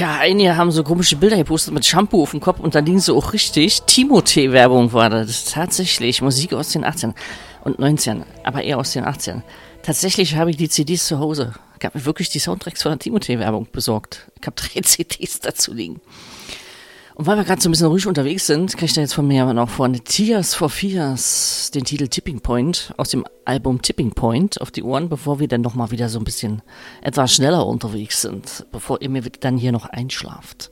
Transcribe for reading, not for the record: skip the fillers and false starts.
Tja, einige haben so komische Bilder gepostet mit Shampoo auf dem Kopf und dann liegen sie auch richtig. Timothée-Werbung war das. Tatsächlich. Musik aus den 18 und 19, aber eher aus den 18. Tatsächlich habe ich die CDs zu Hause. Ich habe mir wirklich die Soundtracks von der Timothée-Werbung besorgt. Ich habe 3 CDs dazu liegen. Und weil wir gerade so ein bisschen ruhig unterwegs sind, kann ich da jetzt von mir aber noch von Tears for Fears den Titel Tipping Point aus dem Album Tipping Point auf die Ohren, bevor wir dann nochmal wieder so ein bisschen etwas schneller unterwegs sind, bevor ihr mir dann hier noch einschlaft.